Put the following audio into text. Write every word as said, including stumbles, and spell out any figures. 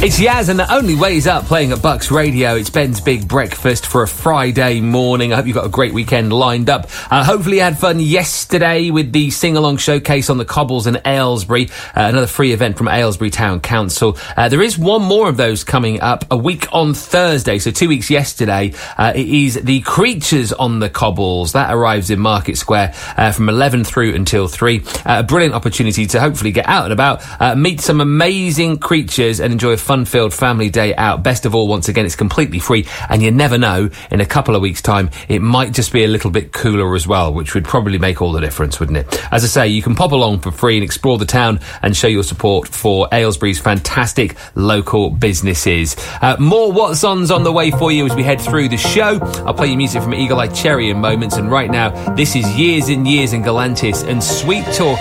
It's Yaz and the Only Way's Up playing at Bucks Radio. It's Ben's Big Breakfast for a Friday morning. I hope you've got a great weekend lined up. Uh, hopefully you had fun yesterday with the sing-along showcase on the cobbles in Aylesbury, uh, another free event from Aylesbury Town Council. Uh, there is one more of those coming up a week on Thursday, so two weeks yesterday. Uh, it is the Creatures on the Cobbles. That arrives in Market Square uh, from eleven through until three. Uh, a brilliant opportunity to hopefully get out and about, uh, meet some amazing creatures and enjoy a fun-filled family day out. Best of all, once again, it's completely free, and you never know, in a couple of weeks' time, it might just be a little bit cooler as well, which would probably make all the difference, wouldn't it? As I say, you can pop along for free and explore the town and show your support for Aylesbury's fantastic local businesses. Uh, more What's On's on the way for you as we head through the show. I'll play you music from Eagle Eye Cherry in moments, and right now, this is Years and Years in Galantis and Sweet Talk.